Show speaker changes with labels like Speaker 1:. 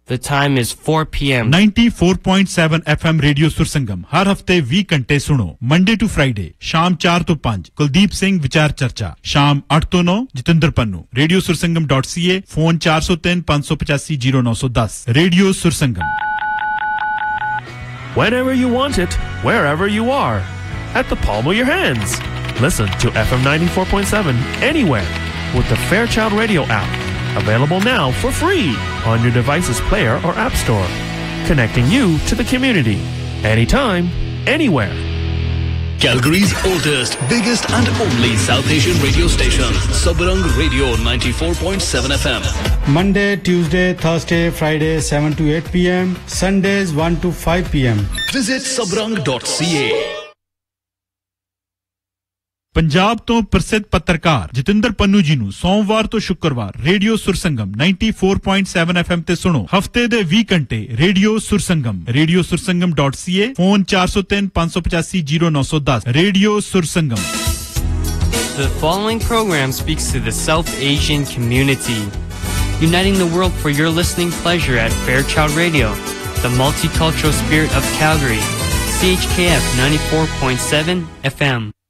Speaker 1: The time is 4 p.m.
Speaker 2: 94.7 FM radio Sursangam हर हफ्ते 20 घंटे सुनो मंडे टू फ्राइडे शाम 4 तो 5 कुलदीप सिंह विचार चर्चा शाम 8 तो 9 Jitendra Pannu radio सुरसंगम.ca phone 403 585 0910 radio Sursangam
Speaker 3: Whenever you want it, wherever you are, at the palm of your hands. Listen to FM 94.7 anywhere with the Fairchild Radio app. Available now for free on your device's player or app store. Connecting you to the community. Anytime, anywhere.
Speaker 4: Calgary's oldest, biggest and only South Asian radio station. Sabarang Radio 94.7 FM.
Speaker 5: Monday, Tuesday, Thursday, Friday 7 to 8 p.m. Sundays 1 to 5 p.m.
Speaker 4: Visit sabarang.ca.
Speaker 2: Punjab तो प्रसिद्ध पत्रकार जितेंद्र पन्नू जी नु सोमवार तो शुक्रवार radio Sursangam 94.7 FM ते सुनो हफ्ते दे 20 घंटे radio सुरसंगम.ca phone 403 585 0910 radio Sursangam
Speaker 1: The following program speaks to the South Asian community, uniting the world for your listening pleasure at Fairchild Radio, the multicultural spirit of Calgary, CHKF 94.7 FM.